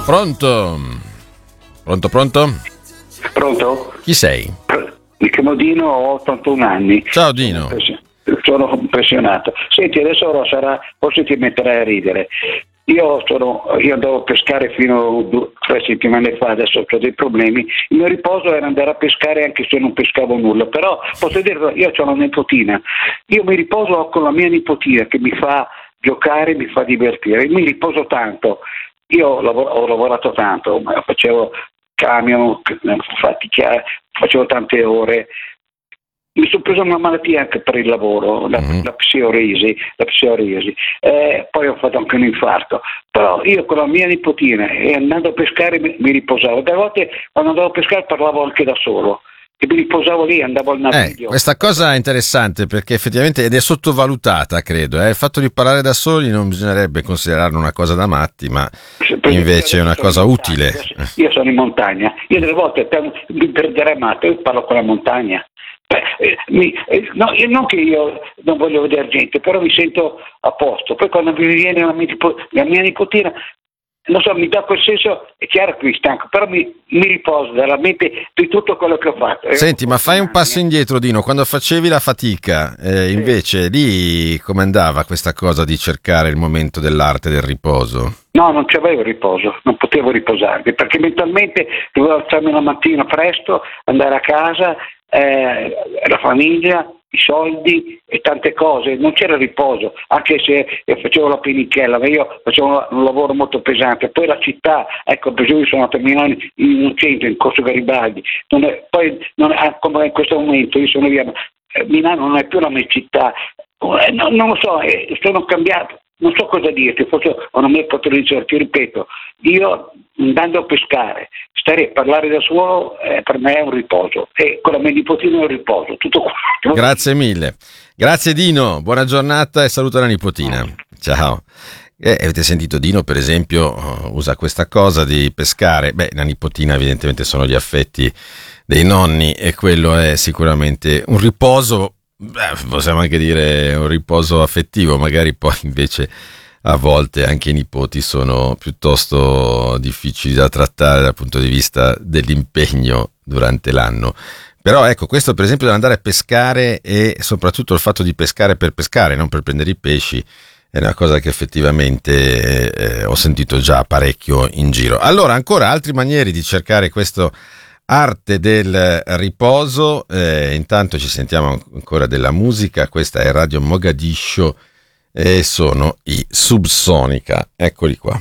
Pronto? Pronto? Pronto? Chi sei? Mi chiamo Dino, ho 81 anni. Ciao Dino. Sono impressionato. Senti, adesso forse ti metterai a ridere. Io andavo a pescare fino a 3 settimane fa, adesso ho dei problemi. Il mio riposo era andare a pescare anche se non pescavo nulla, però posso dire, io ho una nipotina, io mi riposo con la mia nipotina che mi fa giocare, mi fa divertire, mi riposo tanto. Io ho lavorato tanto, facevo camion, facevo tante ore. Mi sono preso una malattia anche per il lavoro, la psoriasi, poi ho fatto anche un infarto, però io con la mia nipotina e andando a pescare mi riposavo. Da volte quando andavo a pescare parlavo anche da solo e mi riposavo lì, andavo al naviglio. Questa cosa è interessante perché effettivamente ed è sottovalutata, credo. Il fatto di parlare da soli non bisognerebbe considerarlo una cosa da matti, ma invece è una cosa utile. Io sono in montagna, io delle volte mi perderei matto, io parlo con la montagna. Non che io non voglio vedere gente, però mi sento a posto. Poi quando mi viene la mia nipotina, non so, mi dà quel senso, è chiaro che mi stanco, però mi riposo dalla mente di tutto quello che ho fatto. Senti, ma fai un passo indietro, Dino, quando facevi la fatica, invece lì come andava questa cosa di cercare il momento dell'arte del riposo? No, non c'avevo riposo, non potevo riposarmi, perché mentalmente dovevo alzarmi la mattina presto, andare a casa, la famiglia, i soldi e tante cose, non c'era riposo, anche se facevo la penichella, ma io facevo un lavoro molto pesante. Poi la città, ecco, per esempio sono nato a Milano in un centro, in Corso Garibaldi, come in questo momento io sono via, Milano non è più la mia città, non lo so, sono cambiato. Non so cosa dirti, forse ho una mia patologia, ti ripeto, io andando a pescare, stare a parlare da solo per me è un riposo e con la mia nipotina è un riposo, tutto qua. Grazie mille, grazie Dino, buona giornata e saluta la nipotina, ciao. Avete sentito Dino per esempio usa questa cosa di pescare, la nipotina evidentemente sono gli affetti dei nonni e quello è sicuramente un riposo. Possiamo anche dire un riposo affettivo, magari poi invece a volte anche i nipoti sono piuttosto difficili da trattare dal punto di vista dell'impegno durante l'anno. Però ecco, questo per esempio dell'andare a pescare e soprattutto il fatto di pescare per pescare, non per prendere i pesci, è una cosa che effettivamente ho sentito già parecchio in giro. Allora, ancora altre maniere di cercare questo arte del riposo, intanto ci sentiamo ancora della musica, questa è Radio Mogadiscio e sono i Subsonica, eccoli qua.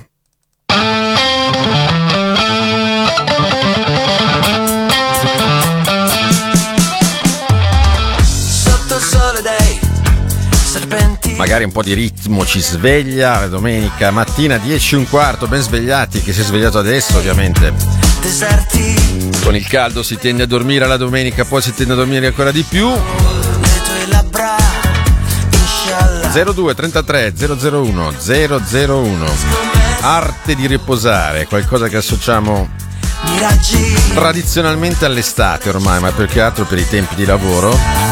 Magari un po' di ritmo ci sveglia la domenica mattina 10:15, ben svegliati, chi si è svegliato adesso ovviamente. Con il caldo si tende a dormire la domenica, poi si tende a dormire ancora di più. 02 33 001 001. Arte di riposare, qualcosa che associamo tradizionalmente all'estate ormai, ma più che altro per i tempi di lavoro.